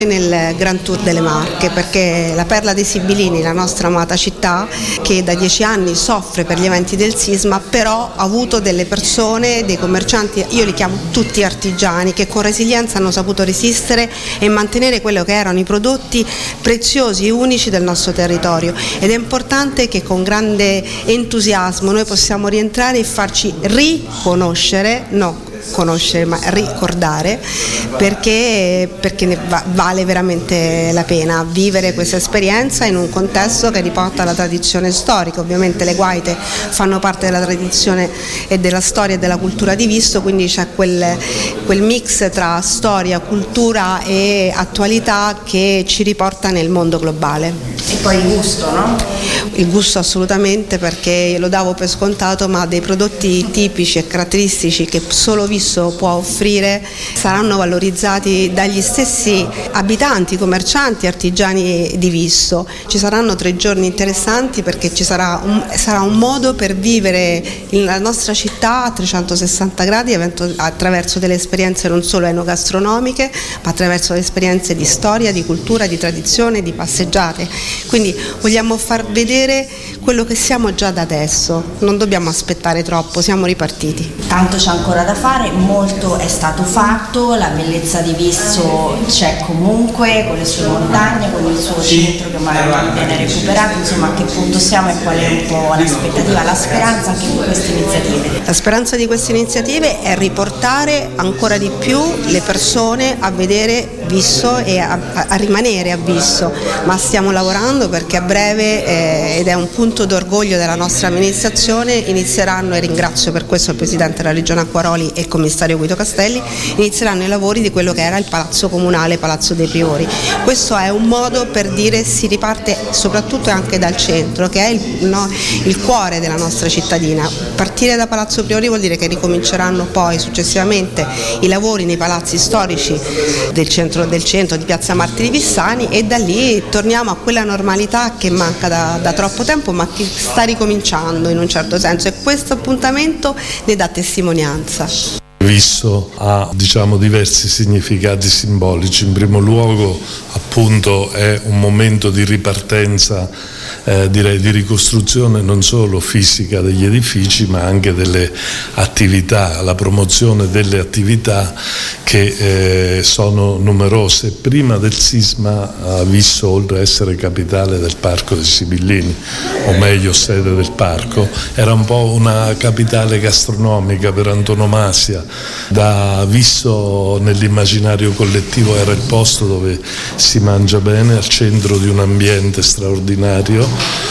nel Grand Tour delle Marche, perché la Perla dei Sibillini, la nostra amata città, che da 10 anni soffre per gli eventi del sisma, però ha avuto delle persone, dei commercianti, io li chiamo tutti artigiani, che con resilienza hanno saputo resistere e mantenere quello che erano i prodotti preziosi e unici del nostro territorio, ed è importante che con grande entusiasmo noi possiamo rientrare e farci riconoscere, conoscere ma ricordare, perché ne vale veramente la pena vivere questa esperienza in un contesto che riporta la tradizione storica. Ovviamente le guaite fanno parte della tradizione e della storia e della cultura di Visso, quindi c'è quel mix tra storia, cultura e attualità che ci riporta nel mondo globale. E poi il gusto, no? Il gusto assolutamente, perché lo davo per scontato, ma dei prodotti tipici e caratteristici che solo Visso può offrire saranno valorizzati dagli stessi abitanti, commercianti, artigiani di Visso. Ci saranno 3 giorni interessanti, perché sarà un modo per vivere la nostra città a 360 gradi attraverso delle esperienze non solo enogastronomiche, ma attraverso le esperienze di storia, di cultura, di tradizione, di passeggiate. Quindi vogliamo far vedere quello che siamo già da adesso, non dobbiamo aspettare troppo, siamo ripartiti. Tanto c'è ancora da fare, molto è stato fatto, la bellezza di Visso c'è comunque, con le sue montagne, con il suo centro che magari viene recuperato. Insomma, a che punto siamo e qual è un po' l'aspettativa, la speranza anche di queste iniziative? La speranza di queste iniziative è riportare ancora di più le persone a vedere Visso e a rimanere a Visso, ma stiamo lavorando perché a breve, ed è un punto d'orgoglio della nostra amministrazione, inizieranno, e ringrazio per questo il Presidente della Regione Acquaroli e il Commissario Guido Castelli, inizieranno i lavori di quello che era il Palazzo Comunale, Palazzo dei Priori. Questo è un modo per dire si riparte soprattutto anche dal centro, che è il cuore della nostra cittadina. Partire da Palazzo Priori vuol dire che ricominceranno poi successivamente i lavori nei palazzi storici del centro di Piazza Martiri Vissani, e da lì torniamo a quella normalità che manca da troppo tempo, ma che sta ricominciando in un certo senso, e questo appuntamento ne dà testimonianza. Visso ha diversi significati simbolici. In primo luogo appunto è un momento di ripartenza, direi di ricostruzione non solo fisica degli edifici, ma anche delle attività, la promozione delle attività che sono numerose. Prima del sisma Visso, oltre a essere capitale del Parco dei Sibillini, o meglio sede del parco, era un po' una capitale gastronomica per antonomasia. Da Visso nell'immaginario collettivo era il posto dove si mangia bene, al centro di un ambiente straordinario,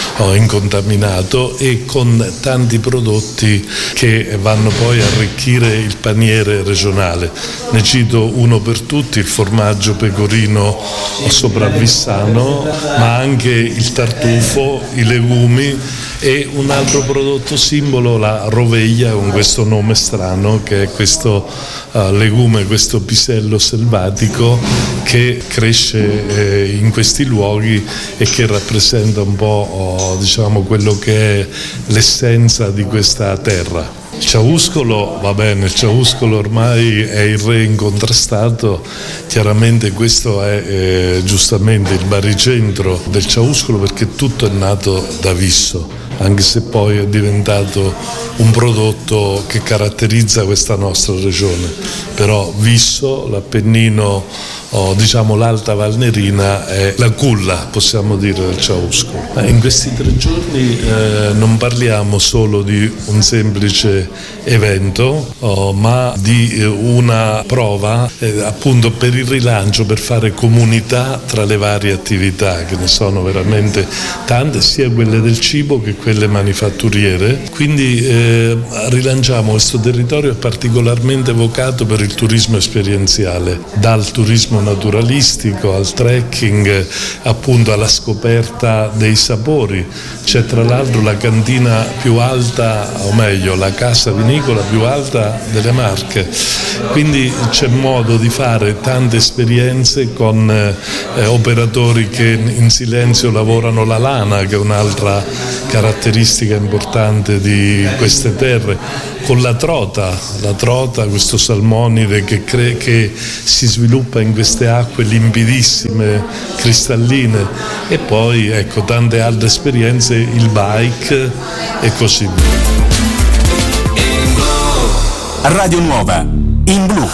incontaminato e con tanti prodotti che vanno poi a arricchire il paniere regionale. Ne cito uno per tutti: il formaggio pecorino sopravvissano, ma anche il tartufo, i legumi, e un altro prodotto simbolo, la roveglia, con questo nome strano, che è questo legume, questo pisello selvatico che cresce in questi luoghi e che rappresenta un po' quello che è l'essenza di questa terra. Il ciauscolo, va bene, il ciauscolo ormai è il re incontrastato, chiaramente questo è giustamente il baricentro del ciauscolo, perché tutto è nato da Visso, anche se poi è diventato un prodotto che caratterizza questa nostra regione. Però Visso, l'Appennino, l'Alta Valnerina è la culla, possiamo dire, del ciauscolo. In questi 3 giorni non parliamo solo di un semplice evento, ma di una prova appunto per il rilancio, per fare comunità tra le varie attività, che ne sono veramente tante, sia quelle del cibo che quelle manifatturiere. Quindi rilanciamo questo territorio particolarmente vocato per il turismo esperienziale, dal turismo naturalistico al trekking, appunto alla scoperta dei sapori. C'è tra l'altro la cantina più alta, o meglio la casa vinicola più alta delle Marche, quindi c'è modo di fare tante esperienze con operatori che in silenzio lavorano la lana, che è un'altra caratteristica importante di queste terre, con la trota, questo salmonide che si sviluppa in queste acque limpidissime, cristalline, e poi ecco tante altre esperienze, il bike e così via. Radio Nuova in blu.